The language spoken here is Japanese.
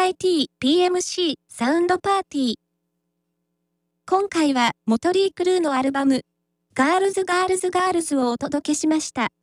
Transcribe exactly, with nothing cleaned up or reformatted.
ラエティ ピーエムシー サウンドパーティー。今回はモトリークルーのアルバム、ガールズガールズガールズをお届けしました。